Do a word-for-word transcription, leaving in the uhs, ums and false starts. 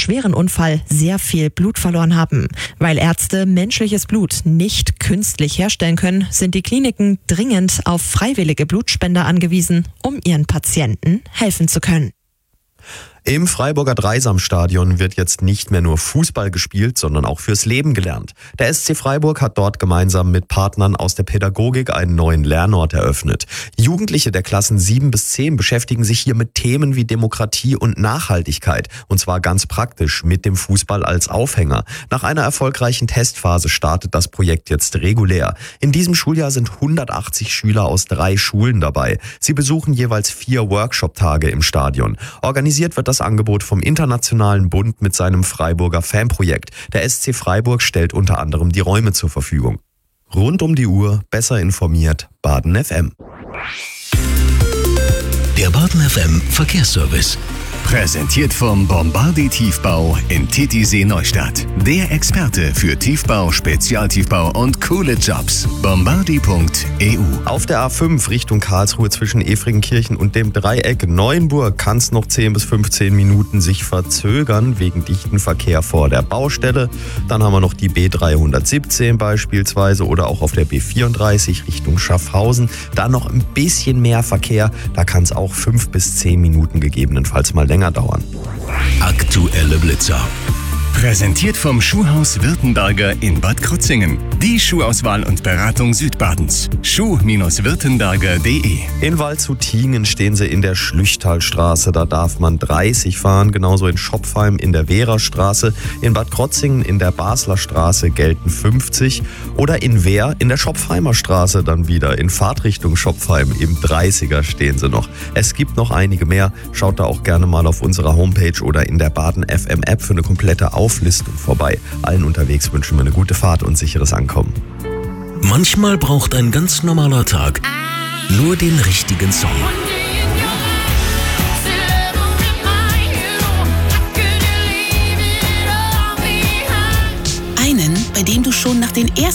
schweren Unfall sehr viel Blut verloren haben. Weil Ärzte menschliches Blut nicht künstlich herstellen können, sind die Kliniken dringend auf freiwillige Blutspender angewiesen, um ihren Patienten helfen zu können. Im Freiburger Dreisamstadion wird jetzt nicht mehr nur Fußball gespielt, sondern auch fürs Leben gelernt. Der S C Freiburg hat dort gemeinsam mit Partnern aus der Pädagogik einen neuen Lernort eröffnet. Jugendliche der Klassen sieben bis zehn beschäftigen sich hier mit Themen wie Demokratie und Nachhaltigkeit. Und zwar ganz praktisch mit dem Fußball als Aufhänger. Nach einer erfolgreichen Testphase startet das Projekt jetzt regulär. In diesem Schuljahr sind hundertachtzig Schüler aus drei Schulen dabei. Sie besuchen jeweils vier Workshop-Tage im Stadion. Organisiert wird das Angebot vom Internationalen Bund mit seinem Freiburger Fanprojekt. Der S C Freiburg stellt unter anderem die Räume zur Verfügung. Rund um die Uhr, besser informiert, Baden F M. Der Baden F M Verkehrsservice. Präsentiert vom Bombardier Tiefbau in Titisee Neustadt. Der Experte für Tiefbau, Spezialtiefbau und coole Jobs. bombardier punkt e u. Auf der A fünf Richtung Karlsruhe zwischen Efringenkirchen und dem Dreieck Neuenburg kann es noch zehn bis fünfzehn Minuten sich verzögern wegen dichten Verkehr vor der Baustelle. Dann haben wir noch die B dreihundertsiebzehn beispielsweise oder auch auf der B vierunddreißig Richtung Schaffhausen. Da noch ein bisschen mehr Verkehr. Da kann es auch fünf bis zehn Minuten gegebenenfalls mal länger dauern. Aktuelle Blitzer. Präsentiert vom Schuhhaus Württemberger in Bad Krozingen. Die Schuhauswahl und Beratung Südbadens. schuh württemberger punkt de. In Waldshut-Tiengen stehen sie in der Schlüchtalstraße. Da darf man dreißig fahren. Genauso in Schopfheim in der Wehrerstraße. In Bad Krozingen in der Basler Straße gelten fünfzig. Oder in Wehr in der Schopfheimer Straße dann wieder. In Fahrtrichtung Schopfheim im dreißiger stehen sie noch. Es gibt noch einige mehr. Schaut da auch gerne mal auf unserer Homepage oder in der Baden F M App für eine komplette Auflistung vorbei. Allen unterwegs wünschen wir eine gute Fahrt und sicheres Ankommen. Manchmal braucht ein ganz normaler Tag nur den richtigen Song. Einen, bei dem du schon nach den ersten